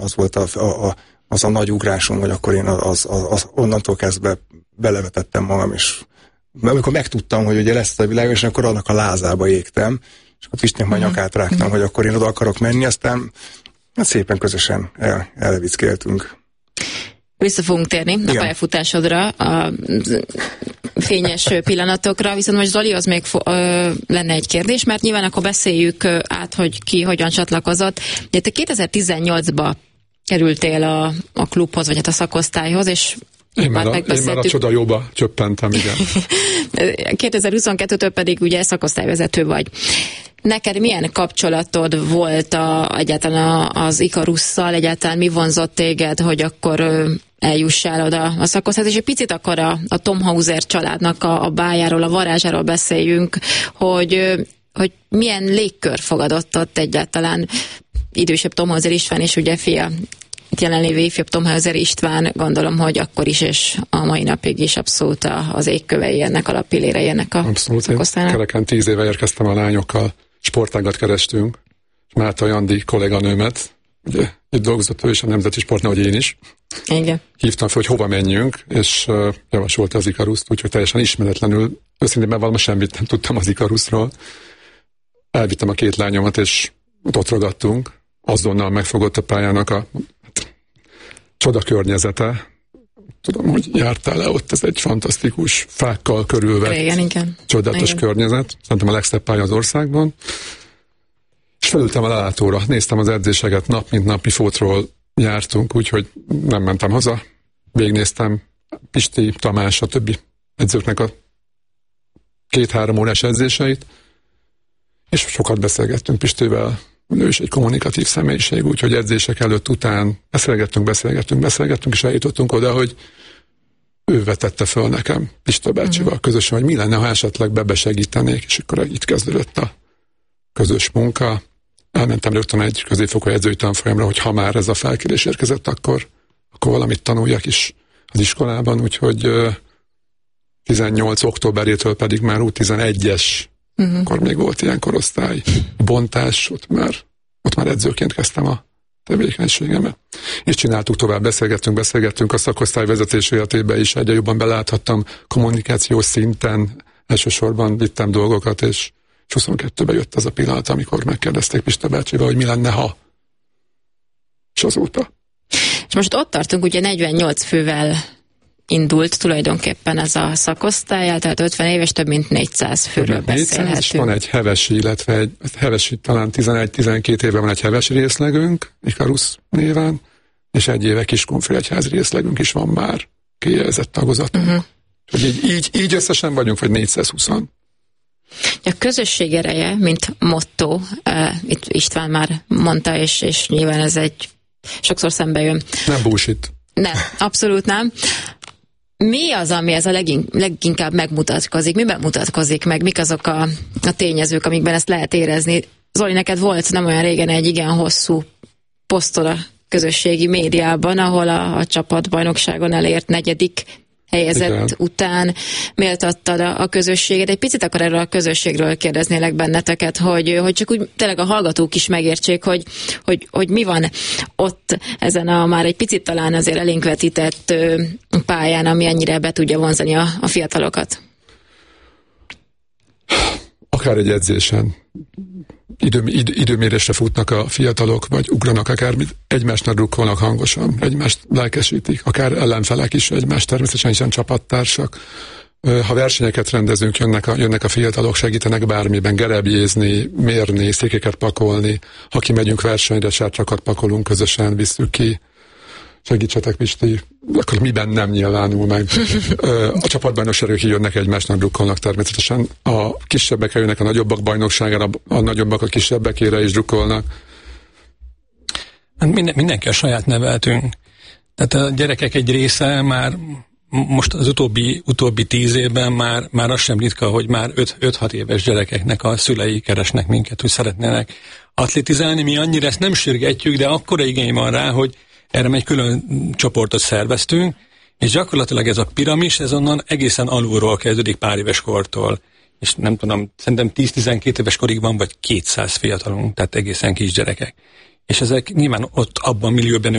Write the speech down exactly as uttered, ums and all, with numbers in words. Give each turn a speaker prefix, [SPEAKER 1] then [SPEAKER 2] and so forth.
[SPEAKER 1] az volt a, a, a, az a nagy ugrásom, hogy akkor én az, az, az onnantól kezdve belevetettem magam, és amikor megtudtam, hogy ugye lesz a világ, és akkor annak a lázába égtem, és akkor Pistinek majd nyakát rágtam, mm-hmm. hogy akkor én oda akarok menni, aztán hát szépen közösen el, elvickéltünk.
[SPEAKER 2] Vissza fogunk térni Igen. a pályafutásodra, a fényes pillanatokra, viszont most Zolihoz még fo- ö, lenne egy kérdés, mert nyilván akkor beszéljük át, hogy ki hogyan csatlakozott. De te kétezer-tizennyolcban kerültél a, a klubhoz, vagy hát a szakosztályhoz, és
[SPEAKER 3] Én már, a, én már a csoda jóba csöppentem, igen.
[SPEAKER 2] kétezer-huszonkettőtől pedig ugye szakosztályvezető vagy. Neked milyen kapcsolatod volt a, egyáltalán az Ikarusszal, egyáltalán mi vonzott téged, hogy akkor eljussál oda a szakosztályhoz, és egy picit akkor a, a Tom Hauser családnak a, a bájáról, a varázsáról beszéljünk, hogy, hogy milyen légkör fogadott ott egyáltalán idősebb Tom Hauser István, és ugye fia, itt jelenlévő ifjabb Tom Hauser István, gondolom, hogy akkor is, és a mai napig is abszolút az égkövei ennek, a lappillérei ennek a
[SPEAKER 3] abszolút,
[SPEAKER 2] szakosztálynak.
[SPEAKER 3] Én kereken tíz éve érkeztem a lányokkal, sportágat kerestünk, és Márta Jandi kolléganőmet, ugye itt dolgozott ő is a Nemzeti Sportnál, hogy én is.
[SPEAKER 2] Igen.
[SPEAKER 3] Hívtam fel, hogy hova menjünk, és uh, javasolta az Ikaruszt, úgyhogy teljesen ismeretlenül, őszintén mert valami semmit nem tudtam az Ikaruszról. Elvittem a két lányomat, és ott ragadtunk. Azonnal megfogott a pályának a hát, csoda környezete. Tudom, hogy jártál le ott, ez egy fantasztikus, fákkal körülvett,
[SPEAKER 2] igen, igen.
[SPEAKER 3] csodálatos
[SPEAKER 2] igen.
[SPEAKER 3] környezet. Szerintem a legszebb pálya az országban. És felültem a lelátóra, néztem az edzéseket, nap mint nap, mi fótról jártunk, úgyhogy nem mentem haza. Végignéztem Pisti, Tamás, a többi edzőknek a két-három órás edzéseit, és sokat beszélgettünk Pistivel. Ő is egy kommunikatív személyiség, úgyhogy edzések előtt, után beszélgettünk, beszélgettünk, beszélgettünk, és eljutottunk oda, hogy ő vetette föl nekem Pista bácsival uh-huh. közösen, hogy mi lenne, ha esetleg bebesegítenék, és akkor itt kezdődött a közös munka. Elmentem rögtön egy középfokú edzői tanfolyamra, hogy ha már ez a felkérés érkezett, akkor, akkor valamit tanuljak is az iskolában, úgyhogy tizennyolc októberétől pedig már ú tizenegyes, uh-huh. akkor még volt ilyen korosztály bontás, ott már, ott már edzőként kezdtem a tevékenységemet. És csináltuk tovább, beszélgettünk, beszélgettünk, a szakosztály vezetés életébe is egyre jobban beláthattam, kommunikációs szinten elsősorban vittem dolgokat, és huszonkettőben jött az a pillanat, amikor megkérdezték Pista bácsiba, hogy mi lenne, ha. És azóta.
[SPEAKER 2] És most ott tartunk, ugye negyvennyolc fővel indult tulajdonképpen ez a szakasztály, tehát ötven éves, több mint négyszáz főről beszélhetünk.
[SPEAKER 3] Van egy hevesi, illetve egy hevesi, talán tizenegy-tizenkét éve van egy hevesi részlegünk, Ikarusz néven, és egy éve Kiskunfélegyházi részlegünk is van már, kijelzett tagozatunk. Uh-huh. Hogy így, így, így összesen vagyunk, vagy négyszázhúsz.
[SPEAKER 2] A közösség ereje, mint motto, uh, itt István már mondta, és, és nyilván ez egy sokszor szembe jön.
[SPEAKER 3] Nem bullshit.
[SPEAKER 2] Nem, abszolút nem. Mi az, ami ez a legin, leginkább megmutatkozik? Miben mutatkozik meg? Mik azok a, a tényezők, amikben ezt lehet érezni? Zoli, neked volt nem olyan régen egy igen hosszú posztod a közösségi médiában, ahol a, a csapatbajnokságon elért negyedik helyezett igen. után méltattad a, a közösséget. Egy picit akkor erről a közösségről kérdeznélek benneteket, hogy, hogy csak úgy tényleg a hallgatók is megértsék, hogy, hogy, hogy mi van ott ezen a már egy picit talán azért elénk vetített pályán, ami ennyire be tudja vonzani a, a fiatalokat.
[SPEAKER 3] Akár egy edzésen idő, idő, időmérésre futnak a fiatalok, vagy ugranak akármit, egymásnak drukkolnak hangosan, egymást lelkesítik, akár ellenfelek is egymást, természetesen sem csapattársak. Ha versenyeket rendezünk, jönnek a, jönnek a fiatalok, segítenek bármiben, gerebjézni, mérni, székeket pakolni. Ha kimegyünk versenyre, sátrakat pakolunk, közösen visszük ki. Segítsetek, Pisti, akkor miben nem nyilvánul meg. A csapatbajnokságok jönnek egymásnak, drukkolnak természetesen. A kisebbek jönnek a nagyobbak bajnokságára, a nagyobbak a kisebbekére is drukkolnak.
[SPEAKER 4] Minden, mindenki a saját neveltünk. Tehát a gyerekek egy része már most az utóbbi, utóbbi tíz évben már, már az sem ritka, hogy már öt-hat éves gyerekeknek a szülei keresnek minket, hogy szeretnének atlétizálni. Mi annyira ezt nem sürgetjük, de akkora igény van rá, hogy erre egy külön csoportot szerveztünk, és gyakorlatilag ez a piramis, ez onnan egészen alulról kezdődik pár éves kortól. És nem tudom, szerintem tíz-tizenkét éves korig van, vagy kétszáz fiatalunk, tehát egészen kisgyerekek. És ezek nyilván ott abban a millióban